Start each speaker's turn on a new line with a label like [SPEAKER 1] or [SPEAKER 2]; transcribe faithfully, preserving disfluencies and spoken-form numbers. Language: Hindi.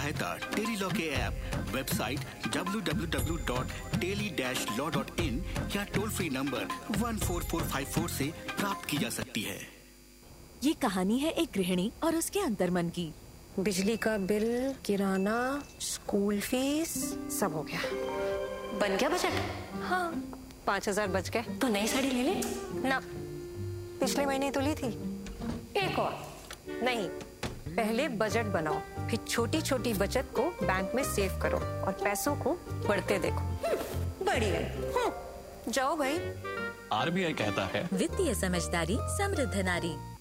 [SPEAKER 1] सहायता टेली लॉ के app, website W W W dot tele dash law dot in या toll free number one four four five four से प्राप्त की जा सकती है।
[SPEAKER 2] ये कहानी है एक गृहिणी और उसके अंतर्मन की।
[SPEAKER 3] बिजली का बिल, किराना, स्कूल फीस, सब हो गया।
[SPEAKER 4] बन गया बजट?
[SPEAKER 3] हाँ, पाँच हजार बच गए।
[SPEAKER 4] तो नई साड़ी ले ले
[SPEAKER 3] ना, पिछले महीने तो ली थी।
[SPEAKER 4] एक और
[SPEAKER 3] नहीं, पहले बजट बनाओ, फिर छोटी छोटी बचत को बैंक में सेव करो और पैसों को बढ़ते देखो।
[SPEAKER 4] बढ़ी गई।
[SPEAKER 3] जाओ भाई।
[SPEAKER 5] आर बी आई कहता है,
[SPEAKER 2] वित्तीय समझदारी समृद्ध नारी।